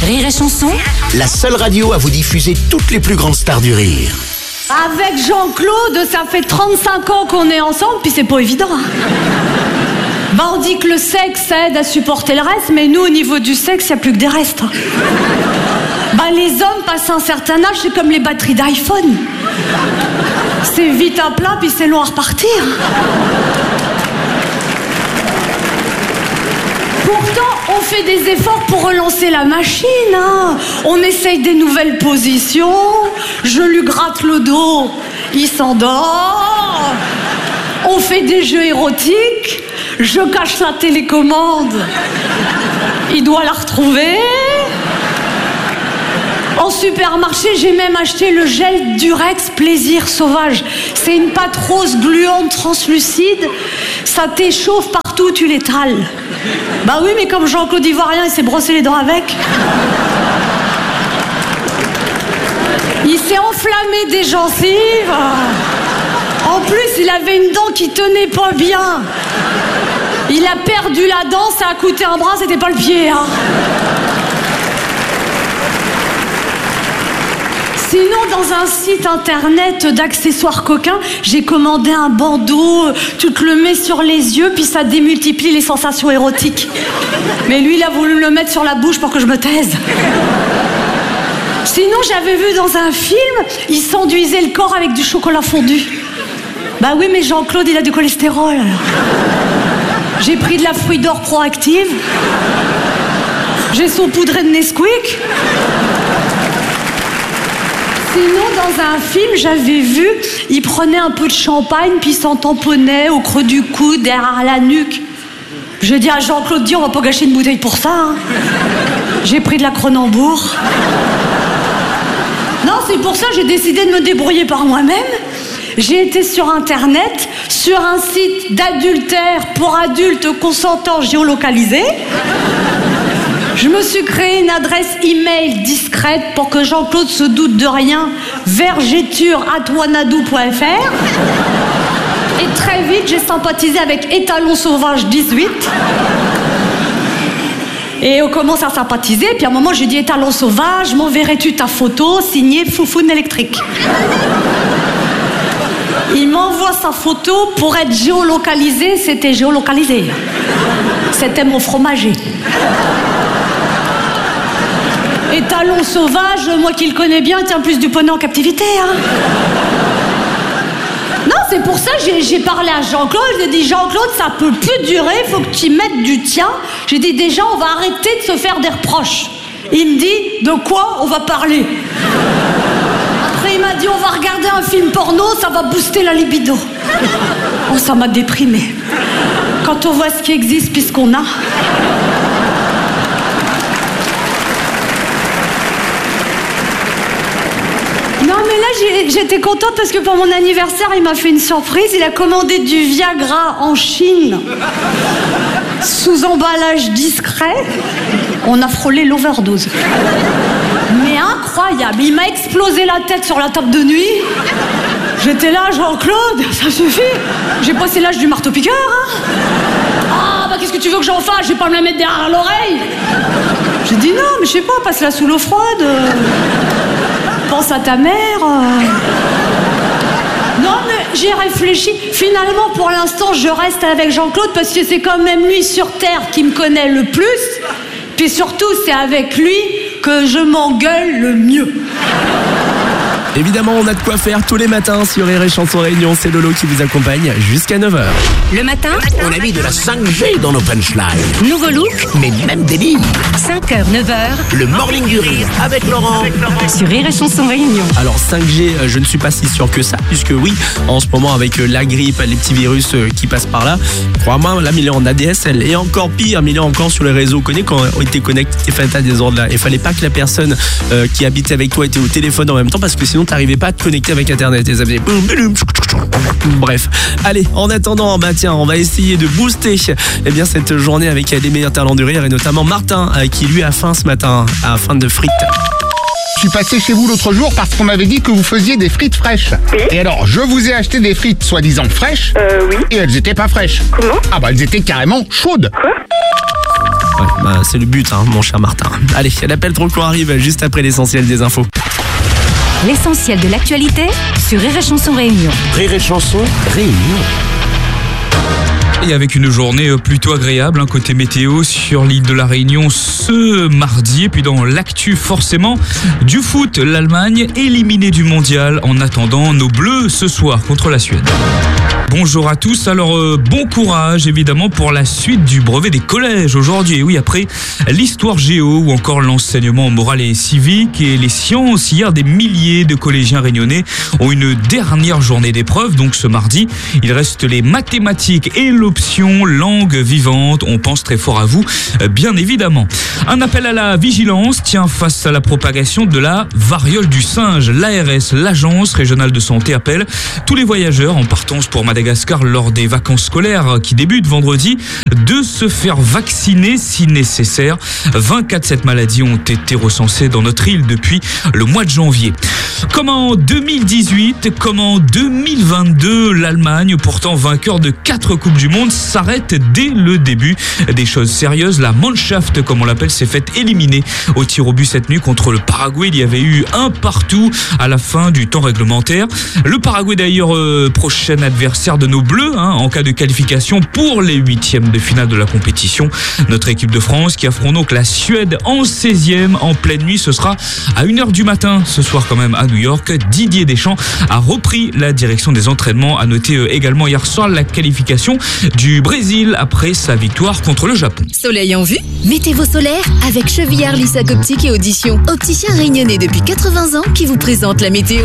Rire et Chanson, La seule radio à vous diffuser toutes les plus grandes stars du rire. Avec Jean-Claude, ça fait 35 ans qu'on est ensemble, puis c'est pas évident. On dit que le sexe aide à supporter le reste, mais nous, au niveau du sexe, il n'y a plus que des restes. Les hommes passent un certain âge, c'est comme les batteries d'iPhone. C'est vite à plat, puis c'est long à repartir. Pourtant, on fait des efforts pour relancer la machine. On essaye des nouvelles positions. Je lui gratte le dos, il s'endort. On fait des jeux érotiques. Je cache la télécommande. Il doit la retrouver. En supermarché, j'ai même acheté le gel Durex Plaisir Sauvage. C'est une pâte rose gluante translucide. Ça t'échauffe partout où tu l'étales. Oui, mais comme Jean-Claude Ivoirien, il s'est brossé les dents avec. Il s'est enflammé des gencives. En plus, il avait une dent qui tenait pas bien. Il a perdu la dent, ça a coûté un bras, c'était pas le pied. Sinon, dans un site internet d'accessoires coquins, j'ai commandé un bandeau, tu te le mets sur les yeux, puis ça démultiplie les sensations érotiques. Mais lui, il a voulu le mettre sur la bouche pour que je me taise. Sinon, j'avais vu dans un film, il s'enduisait le corps avec du chocolat fondu. Oui, mais Jean-Claude, il a du cholestérol. J'ai pris de la fruit d'or proactive. J'ai saupoudré de Nesquik. Sinon, dans un film, j'avais vu, il prenait un peu de champagne, puis il s'en tamponnait au creux du coude, derrière la nuque. J'ai dit à Jean-Claude, on va pas gâcher une bouteille pour ça. J'ai pris de la Cronenbourg. Non, c'est pour ça que j'ai décidé de me débrouiller par moi-même. J'ai été sur Internet, sur un site d'adultère pour adultes consentants géolocalisés. Je me suis créé une adresse email discrète pour que Jean-Claude se doute de rien, vergéture@wanadoo.fr. Et très vite, j'ai sympathisé avec Étalon Sauvage 18. Et on commence à sympathiser, puis à un moment, j'ai dit Étalon Sauvage, m'enverrais-tu ta photo signée Foufoune électrique? Il m'envoie sa photo pour être géolocalisé, c'était géolocalisé. C'était mon fromager. Étalon Sauvage, moi qui le connais bien, tient plus du poney en captivité. Non, c'est pour ça que j'ai parlé à Jean-Claude. J'ai dit, Jean-Claude, ça peut plus durer, faut que tu mettes du tien. J'ai dit, déjà, on va arrêter de se faire des reproches. Il me dit, de quoi on va parler? Après, il m'a dit, on va regarder un film porno, ça va booster la libido. Oh, ça m'a déprimée. Quand on voit ce qui existe puis ce qu'on a. Non, mais là, j'étais contente parce que pour mon anniversaire, il m'a fait une surprise. Il a commandé du Viagra en Chine, sous emballage discret. On a frôlé l'overdose. Mais incroyable, il m'a explosé la tête sur la table de nuit. J'étais là, Jean-Claude, ça suffit. J'ai passé l'âge du marteau-piqueur. Qu'est-ce que tu veux que j'en fasse? Je vais pas me la mettre derrière l'oreille. J'ai dit non, mais je sais pas, passe-la sous l'eau froide. Pense à ta mère. Non, mais j'ai réfléchi. Finalement, pour l'instant, je reste avec Jean-Claude parce que c'est quand même lui sur Terre qui me connaît le plus. Puis surtout, c'est avec lui que je m'engueule le mieux. Évidemment, on a de quoi faire tous les matins sur Rire et Chanson Réunion. C'est Lolo qui vous accompagne jusqu'à 9h. le matin, On a mis de la 5G dans nos punchlines. nouveau look, Mais même des livres. 5h, 9h, Le morning du rire avec Laurent. sur Rire et Chanson Réunion. Alors 5G, je ne suis pas si sûr que ça, puisque oui, en ce moment avec la grippe, les petits virus qui passent par là, crois-moi, là, mais il est en ADSL. Et encore pire, mais il est encore sur les réseaux connus quand on était connecté, il fait un tas des ordres là. Il fallait pas que la personne qui habitait avec toi était au téléphone en même temps, parce que sinon t'arrivais pas à te connecter avec Internet. Et ça faisait... Bref. Allez, en attendant, tiens, on va essayer de booster cette journée avec les meilleurs talents du rire, et notamment Martin, qui lui a faim ce matin, a faim de frites. Je suis passé chez vous l'autre jour parce qu'on m'avait dit que vous faisiez des frites fraîches. Oui. Et alors, je vous ai acheté des frites soi-disant fraîches. Oui. Et elles étaient pas fraîches. Comment? Elles étaient carrément chaudes. Quoi? Ouais, c'est le but, mon cher Martin. Allez, l'appel trop con arrive juste après l'essentiel des infos. L'essentiel de l'actualité sur Rire et Chanson Réunion. Rire et Chanson, Réunion. Et avec une journée plutôt agréable, côté météo sur l'île de la Réunion ce mardi. Et puis dans l'actu forcément du foot, l'Allemagne éliminée du mondial en attendant nos Bleus ce soir contre la Suède. Bonjour à tous, alors bon courage évidemment pour la suite du brevet des collèges aujourd'hui. Et oui, après l'histoire géo ou encore l'enseignement moral et civique et les sciences, hier des milliers de collégiens réunionnais ont une dernière journée d'épreuve. Donc ce mardi, il reste les mathématiques et l'option langue vivante. On pense très fort à vous, bien évidemment. Un appel à la vigilance, face à la propagation de la variole du singe. L'ARS, l'agence régionale de santé, appelle tous les voyageurs en partance pour Madagascar lors des vacances scolaires qui débutent vendredi de se faire vacciner si nécessaire. 20 cas de cette maladie ont été recensés dans notre île depuis le mois de janvier. Comme en 2018, comme en 2022, l'Allemagne, pourtant vainqueur de 4 Coupes du Monde, s'arrête dès le début des choses sérieuses. La Mannschaft, comme on l'appelle, s'est faite éliminer au tir au but cette nuit contre le Paraguay. Il y avait eu 1-1 à la fin du temps réglementaire. Le Paraguay d'ailleurs prochain adversaire de nos Bleus en cas de qualification pour les 8e de finale de la compétition. Notre équipe de France qui affronte donc la Suède en 16e en pleine nuit. Ce sera à 1h du matin ce soir quand même à New York. Didier Deschamps a repris la direction des entraînements. A noté également hier soir la qualification du Brésil après sa victoire contre le Japon. Soleil en vue? Mettez vos solaires avec Chevillard Lissac Optique et Audition. Opticien réunionnais depuis 80 ans qui vous présente la météo.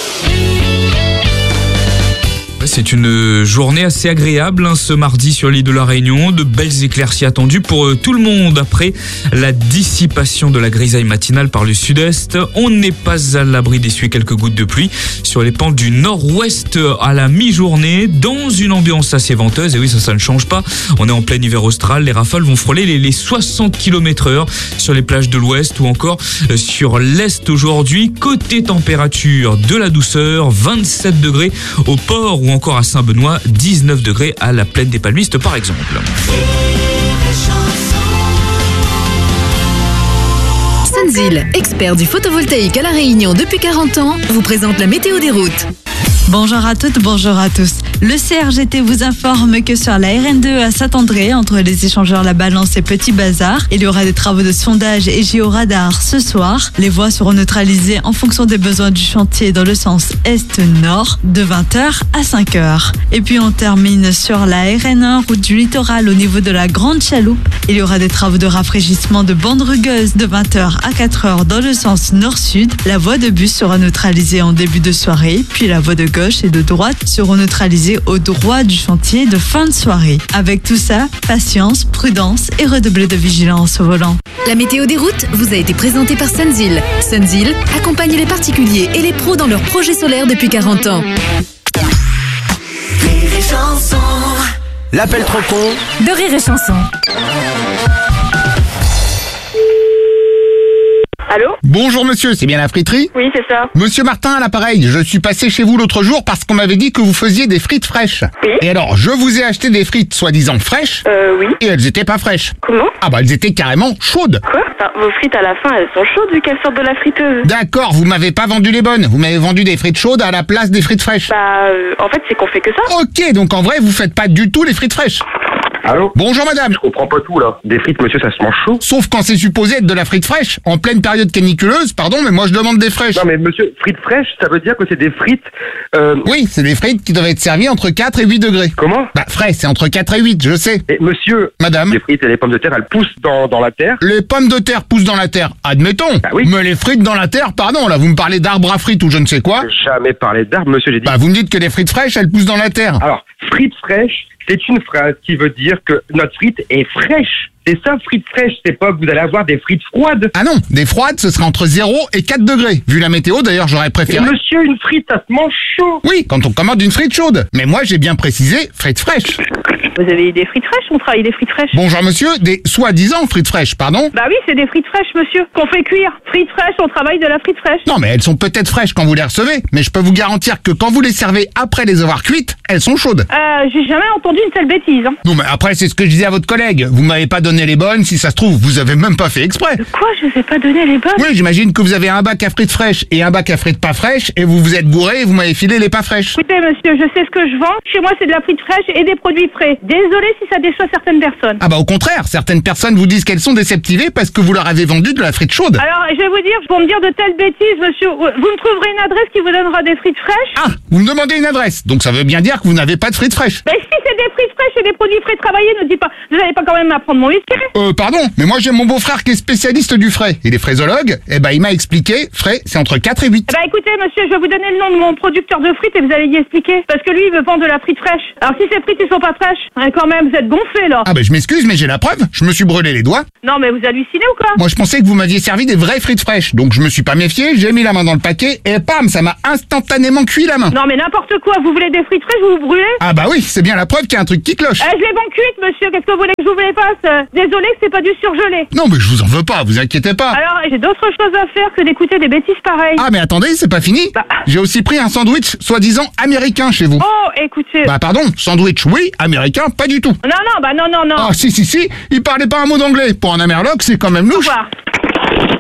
C'est une journée assez agréable ce mardi sur l'île de la Réunion. De belles éclaircies attendues pour tout le monde après la dissipation de la grisaille matinale par le sud-est. On n'est pas à l'abri d'essuyer quelques gouttes de pluie sur les pentes du nord-ouest à la mi-journée dans une ambiance assez venteuse. Et oui, ça ne change pas. On est en plein hiver austral. Les rafales vont frôler les 60 km/h sur les plages de l'ouest ou encore sur l'est aujourd'hui. Côté température, de la douceur, 27 degrés au port ou encore à Saint-Benoît, 19 degrés à la plaine des Palmistes par exemple. Sunzil, expert du photovoltaïque à La Réunion depuis 40 ans, vous présente la météo des routes. Bonjour à toutes, bonjour à tous. Le CRGT vous informe que sur la RN2 à Saint-André, entre les échangeurs La Balance et Petit Bazar, il y aura des travaux de sondage et géoradar ce soir. Les voies seront neutralisées en fonction des besoins du chantier dans le sens est-nord de 20h à 5h. Et puis on termine sur la RN1, route du littoral au niveau de la Grande Chaloupe. Il y aura des travaux de rafraîchissement de bande rugueuse de 20h à 4h dans le sens nord-sud. La voie de bus sera neutralisée en début de soirée, puis la voie de gauche et de droite seront neutralisées au droit du chantier de fin de soirée. Avec tout ça, patience, prudence et redoubler de vigilance au volant. La météo des routes vous a été présentée par Sunzil. Sunzil accompagne les particuliers et les pros dans leurs projets solaires depuis 40 ans. L'appel trop con De Rire et Chanson. Allô ? Bonjour monsieur, c'est bien la friterie ? Oui, c'est ça. Monsieur Martin à l'appareil, je suis passé chez vous l'autre jour parce qu'on m'avait dit que vous faisiez des frites fraîches. Oui. Et alors, je vous ai acheté des frites soi-disant fraîches. Oui. Et elles étaient pas fraîches. Comment ? Ah bah elles étaient carrément chaudes. Quoi ? Enfin, vos frites à la fin, elles sont chaudes vu qu'elles sortent de la friteuse. D'accord, vous m'avez pas vendu les bonnes. Vous m'avez vendu des frites chaudes à la place des frites fraîches. En fait, c'est qu'on fait que ça. Ok, donc en vrai, vous faites pas du tout les frites fraîches. Allô ? Bonjour madame. Je comprends pas tout là. Des frites, monsieur, ça se mange chaud. Sauf quand c'est supposé être de la frite fraîche. En pleine période caniculeuse, pardon, mais moi je demande des fraîches. Non mais monsieur, frites fraîches, ça veut dire que c'est des frites... Oui, c'est des frites qui doivent être servies entre 4 et 8 degrés. Comment ? Bah frais, c'est entre 4 et 8, je sais. Et monsieur... Madame. Les frites et les pommes de terre, elles poussent dans la terre. Les pommes de terre poussent dans la terre, admettons. Bah oui. Mais les frites dans la terre, pardon, là vous me parlez d'arbres à frites ou je ne sais quoi. J'ai jamais parlé d'arbres, monsieur, j'ai dit... Bah vous me dites que les frites fraîches, elles poussent dans la terre. Alors, frites fraîches, c'est une phrase qui veut dire que notre frite est fraîche. C'est ça, frites fraîches, c'est pas que vous allez avoir des frites froides. Ah non, des froides, ce sera entre 0 et 4 degrés. Vu la météo, d'ailleurs, j'aurais préféré... Mais monsieur, une frite, ça se mange chaud. Oui, quand on commande une frite chaude. Mais moi, j'ai bien précisé frites fraîches. Vous avez des frites fraîches ? On travaille des frites fraîches. Bonjour monsieur, des soi-disant frites fraîches, pardon ? Bah oui, c'est des frites fraîches, monsieur, qu'on fait cuire. Frites fraîches, on travaille de la frite fraîche. Non mais elles sont peut-être fraîches quand vous les recevez, mais je peux vous garantir que quand vous les servez après les avoir cuites, elles sont chaudes. J'ai jamais entendu une telle bêtise. Non mais après c'est ce que je disais à votre collègue, vous m'avez pas donné donné les bonnes, si ça se trouve, vous avez même pas fait exprès. De quoi je vous ai pas donné les bonnes? Oui, j'imagine que vous avez un bac à frites fraîches et un bac à frites pas fraîches, et vous vous êtes bourré et vous m'avez filé les pas fraîches. Écoutez, monsieur, je sais ce que je vends. Chez moi, c'est de la frite fraîche et des produits frais. Désolé si ça déçoit certaines personnes. Ah bah au contraire, certaines personnes vous disent qu'elles sont déceptivées parce que vous leur avez vendu de la frite chaude. Alors, je vais vous dire, pour me dire de telles bêtises, monsieur, vous me trouverez une adresse qui vous donnera des frites fraîches. Ah, vous me demandez une adresse, donc ça veut bien dire que vous n'avez pas de frites fraîches. Mais si c'est des frites fraîches et des produits frais travaillés, ne dites pas, vous n'allez pas quand même m'apprendre mon whisky. Pardon, mais moi j'ai mon beau-frère qui est spécialiste du frais. Il est fraisologue, et bah il m'a expliqué, frais, c'est entre 4 et 8. Bah écoutez, monsieur, je vais vous donner le nom de mon producteur de frites et vous allez y expliquer. Parce que lui, il veut vendre de la frite fraîche. Alors si ces frites, ils sont pas fraîches, quand même, vous êtes gonflé là. Ah bah je m'excuse, mais j'ai la preuve, je me suis brûlé les doigts. Non mais vous hallucinez ou quoi? Moi je pensais que vous m'aviez servi des vraies frites fraîches, donc je me suis pas méfié, j'ai mis la main dans le paquet, et pam, ça m'a instantanément cuit la main. Non mais n'importe quoi, vous voulez des frites fraîches, vous vous brûlez? Ah bah oui, c'est bien la preuve qu'il y a un truc qui cloche. Je les vends cuites, monsieur, qu'est-ce que vous voulez que je vous les fasse? Désolé que c'est pas du surgelé. Non mais je vous en veux pas, vous inquiétez pas. Alors, j'ai d'autres choses à faire que d'écouter des bêtises pareilles. Ah mais attendez, c'est pas fini. J'ai aussi pris un sandwich soi-disant américain chez vous. Oh, écoutez. Bah pardon, sandwich oui, américain pas du tout. Non, non. Ah si, il parlait pas un mot d'anglais. Pour un Amerloc, c'est quand même louche. Au revoir.